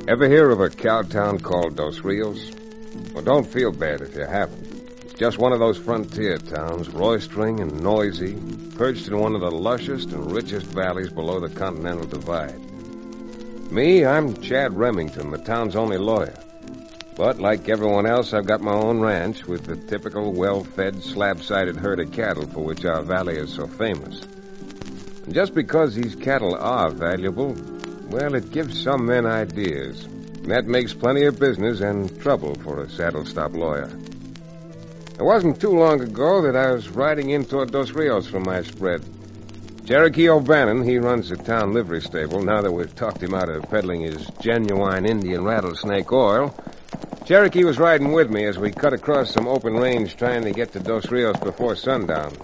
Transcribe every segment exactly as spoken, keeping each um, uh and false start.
Ever hear of a cow town called Dos Rios? Well, don't feel bad if you haven't. It's just one of those frontier towns, roistering and noisy, perched in one of the lushest and richest valleys below the Continental Divide. Me, I'm Chad Remington, the town's only lawyer. But like everyone else, I've got my own ranch with the typical well-fed, slab-sided herd of cattle for which our valley is so famous. And just because these cattle are valuable, well, it gives some men ideas. And that makes plenty of business and trouble for a saddle-stop lawyer. It wasn't too long ago that I was riding in toward Dos Rios from my spread. Cherokee O'Bannon, he runs the town livery stable. Now that we've talked him out of peddling his genuine Indian rattlesnake oil, Cherokee was riding with me as we cut across some open range trying to get to Dos Rios before sundown.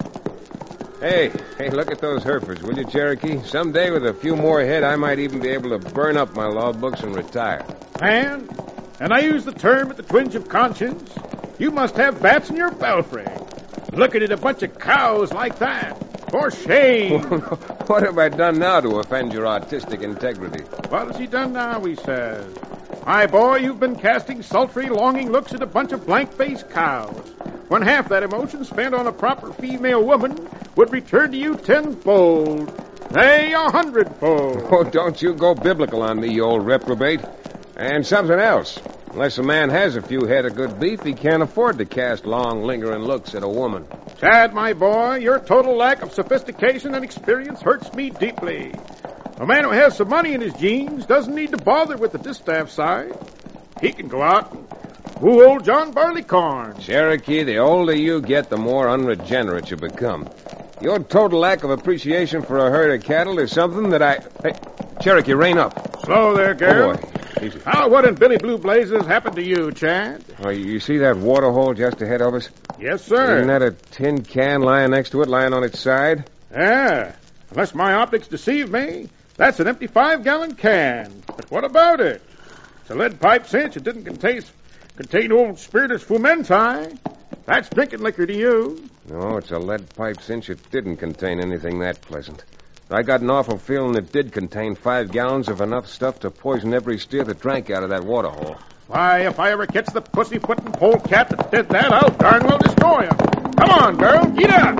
Hey, hey, look at those Herefords, will you, Cherokee? Someday with a few more head, I might even be able to burn up my law books and retire. Man, and I use the term at the twinge of conscience, you must have bats in your belfry. Looking at a bunch of cows like that. For shame. What have I done now to offend your artistic integrity? What has he done now, he says? My boy, you've been casting sultry, longing looks at a bunch of blank-faced cows, when half that emotion spent on a proper female woman would return to you tenfold, nay, a hundredfold. Oh, don't you go biblical on me, you old reprobate. And something else. Unless a man has a few head of good beef, he can't afford to cast long, lingering looks at a woman. Chad, my boy, your total lack of sophistication and experience hurts me deeply. A man who has some money in his jeans doesn't need to bother with the distaff side. He can go out and woo old John Barleycorn. Cherokee, the older you get, the more unregenerate you become. Your total lack of appreciation for a herd of cattle is something that I... Hey, Cherokee, rein up. Slow there, girl. Oh, boy. Easy. How, what in Billy Blue Blazes happened to you, Chad? Oh, you see that water hole just ahead of us? Yes, sir. Isn't that a tin can lying next to it, lying on its side? Yeah. Unless my optics deceive me, that's an empty five-gallon can. But what about it? It's a lead pipe cinch. It didn't contain, contain old spiritus fumenti. That's drinking liquor to you. No, it's a lead pipe cinch. It didn't contain anything that pleasant. I got an awful feeling it did contain five gallons of enough stuff to poison every steer that drank out of that water hole. Why, if I ever catch the pussy-footing polecat that did that, I'll darn well destroy him. Come on, girl, get up.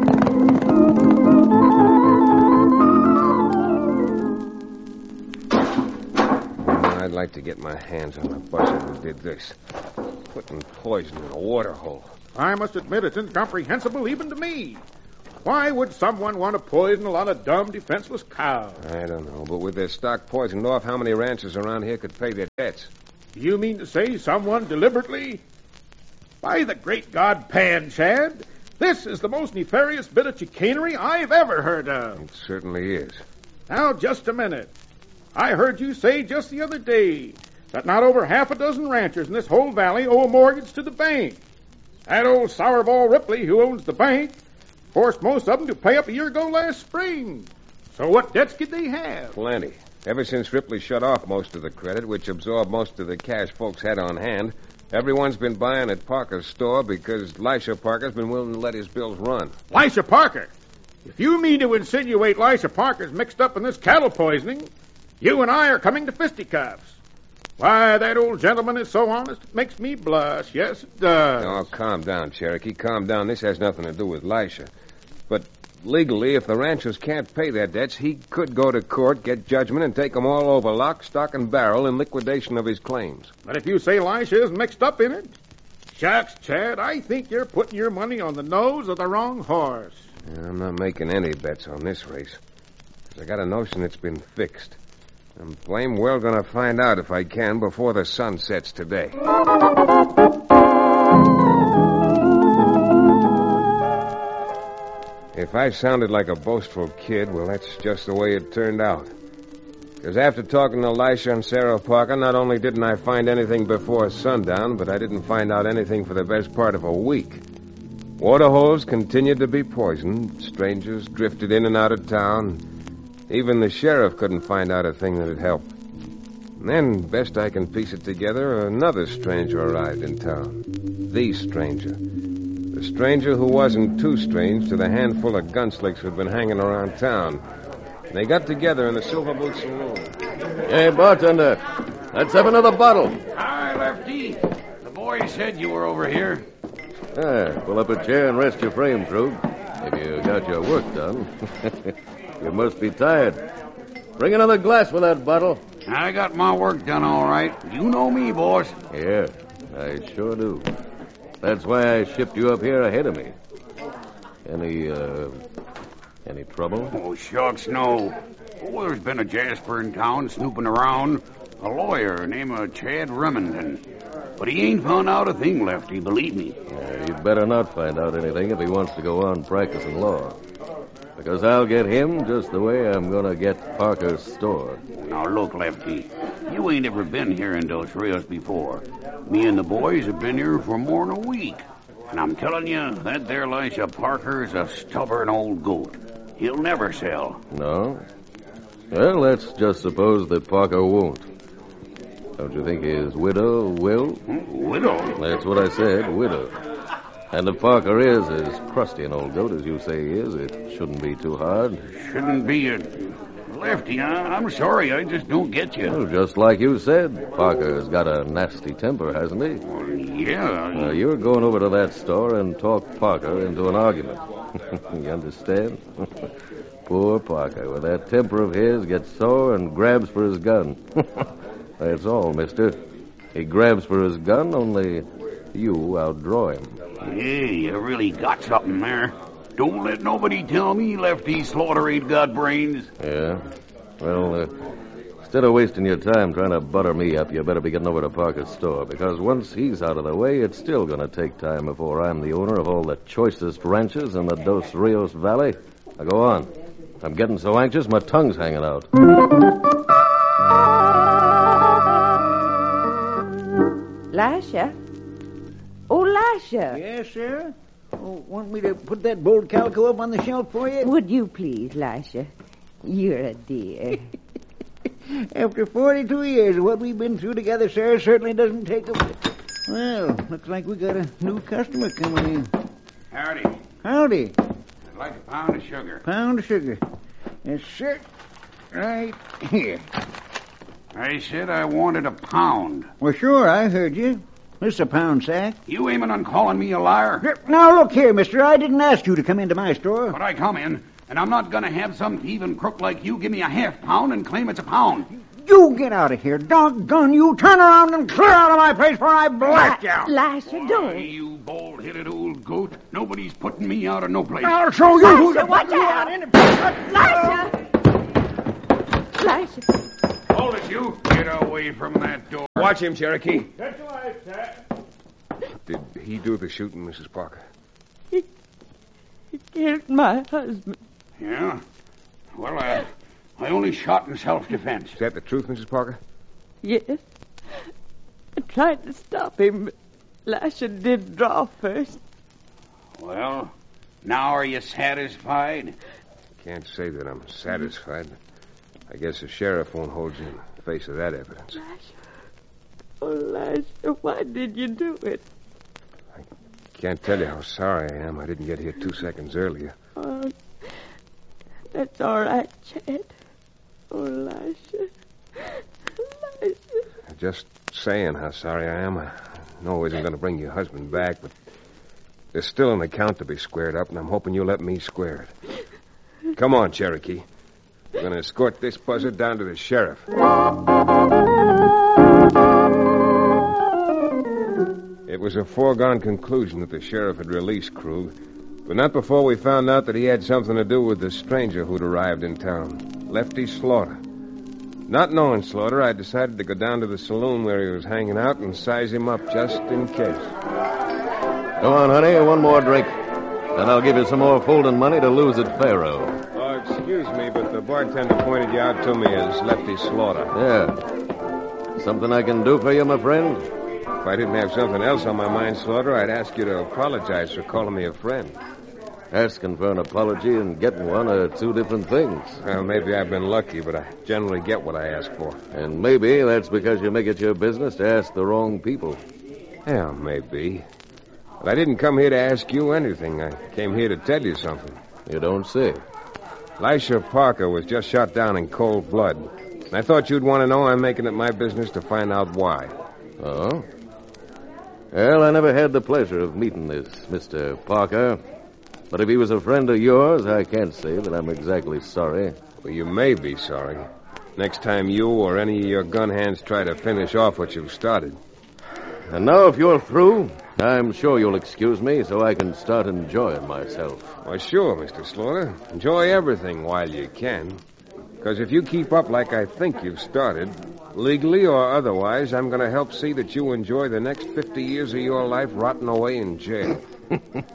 I'd like to get my hands on the buster who did this. Putting poison in a water hole. I must admit it's incomprehensible even to me. Why would someone want to poison a lot of dumb, defenseless cows? I don't know, but with their stock poisoned off, how many ranchers around here could pay their debts? You mean to say someone deliberately? By the great God Pan, Chad, this is the most nefarious bit of chicanery I've ever heard of. It certainly is. Now, just a minute. I heard you say just the other day that not over half a dozen ranchers in this whole valley owe a mortgage to the bank. That old sourball Ripley, who owns the bank, forced most of them to pay up a year ago last spring. So what debts could they have? Plenty. Ever since Ripley shut off most of the credit, which absorbed most of the cash folks had on hand, everyone's been buying at Parker's store because Lisha Parker's been willing to let his bills run. Lisha Parker? If you mean to insinuate Lisha Parker's mixed up in this cattle poisoning, you and I are coming to fisticuffs. Why, that old gentleman is so honest, it makes me blush. Yes, it does. Oh, calm down, Cherokee. Calm down. This has nothing to do with Lisha. But legally, if the ranchers can't pay their debts, he could go to court, get judgment, and take them all over lock, stock, and barrel in liquidation of his claims. But if you say Lisha is mixed up in it, shucks, Chad, I think you're putting your money on the nose of the wrong horse. Yeah, I'm not making any bets on this race. I got a notion it's been fixed. I'm blame well going to find out if I can before the sun sets today. If I sounded like a boastful kid, well, that's just the way it turned out. Because after talking to Lisha and Sarah Parker, not only didn't I find anything before sundown, but I didn't find out anything for the best part of a week. Water holes continued to be poisoned. Strangers drifted in and out of town. Even the sheriff couldn't find out a thing that'd help. And then, best I can piece it together, another stranger arrived in town. The stranger. The stranger who wasn't too strange to the handful of gunslicks who'd been hanging around town. They got together in the Silver Boot Saloon. Hey, bartender, Let's have another bottle. Hi, Lefty. The boy said you were over here. Ah, pull up a chair and rest your frame, Krug. If you got your work done. You must be tired. Bring another glass with that bottle. I got my work done all right. You know me, boss. Yeah, I sure do. That's why I shipped you up here ahead of me. Any, uh, any trouble? Oh, shucks, no. Oh, there's been a Jasper in town snooping around. A lawyer named Chad Remington. But he ain't found out a thing, Lefty, believe me. Yeah, he'd better not find out anything if he wants to go on practicing law. Because I'll get him just the way I'm going to get Parker's store. Now, look, Lefty, you ain't ever been here in Dos Rios before. Me and the boys have been here for more than a week. And I'm telling you, that there Elisha Parker is a stubborn old goat. He'll never sell. No? Well, let's just suppose that Parker won't. Don't you think his widow will? Hmm? Widow? That's what I said, widow. And if Parker is as crusty an old goat as you say he is, it shouldn't be too hard. Shouldn't be a... Lefty, I, I'm sorry, I just don't get you. Well, just like you said, Parker's got a nasty temper, hasn't he? Well, yeah. Now, you're going over to that store and talk Parker into an argument. You understand? Poor Parker, with that temper of his, gets sore and grabs for his gun. That's all, mister. He grabs for his gun, only you outdraw him. Yeah, you really got something there. Don't let nobody tell me Lefty Slaughter ain't got brains. Yeah? Well, uh, instead of wasting your time trying to butter me up, you better be getting over to Parker's store, because once he's out of the way, it's still going to take time before I'm the owner of all the choicest ranches in the Dos Rios Valley. Now, go on. I'm getting so anxious, my tongue's hanging out. Lasha? Oh, Lasha. Yes, sir? Oh, want me to put that bold calico up on the shelf for you? Would you please, Lasha? You're a dear. After forty-two years of what we've been through together, sir, certainly doesn't take a... Well, looks like we got a new customer coming in. Howdy. Howdy. I'd like a pound of sugar. Pound of sugar. Yes, sir. Right here. I said I wanted a pound. Well, sure, I heard you. This is a pound sack. You aiming on calling me a liar? Now, look here, mister. I didn't ask you to come into my store. But I come in, and I'm not going to have some thieving crook like you give me a half pound and claim it's a pound. You get out of here. Doggone you. Turn around and clear out of my place before I blast you. Lasha, don't. Why, you bald-headed old goat. Nobody's putting me out of no place. I'll show you who Lasha, to... watch out. Lasha! Lasha. Hold it, you. Get away from that door. Watch him, Cherokee. That's right, Pat. Did he do the shooting, Missus Parker? He, he killed my husband. Yeah? Well, uh, I only shot in self-defense. Is that the truth, Missus Parker? Yes. I tried to stop him, but Lasha did draw first. Well, now are you satisfied? Can't say that I'm satisfied. I guess the sheriff won't hold you in the face of that evidence. Lasha. Oh, Lasha, why did you do it? I can't tell you how sorry I am I didn't get here two seconds earlier. Oh, that's all right, Chad. Oh, Lasha. Lasha. Just saying how sorry I am. I know it isn't going to bring your husband back, but there's still an account to be squared up, and I'm hoping you'll let me square it. Come on, Cherokee. We're going to escort this buzzard down to the sheriff. It was a foregone conclusion that the sheriff had released Krug, but not before we found out that he had something to do with the stranger who'd arrived in town, Lefty Slaughter. Not knowing Slaughter, I decided to go down to the saloon where he was hanging out and size him up just in case. Go on, honey, one more drink. Then I'll give you some more folding money to lose at Faro. Oh, excuse me, but the bartender pointed you out to me as Lefty Slaughter. Yeah. Something I can do for you, my friend? If I didn't have something else on my mind, Slaughter, I'd ask you to apologize for calling me a friend. Asking for an apology and getting one are two different things. Well, maybe I've been lucky, but I generally get what I ask for. And maybe that's because you make it your business to ask the wrong people. Yeah, maybe. But I didn't come here to ask you anything. I came here to tell you something. You don't say. Elisha Parker was just shot down in cold blood. And I thought you'd want to know I'm making it my business to find out why. Oh? Well, I never had the pleasure of meeting this Mister Parker. But if he was a friend of yours, I can't say that I'm exactly sorry. Well, you may be sorry. Next time you or any of your gun hands try to finish off what you've started. And now, if you're through, I'm sure you'll excuse me so I can start enjoying myself. Well, sure, Mister Slaughter. Enjoy everything while you can. Because if you keep up like I think you've started, legally or otherwise, I'm going to help see that you enjoy the next fifty years of your life rotting away in jail.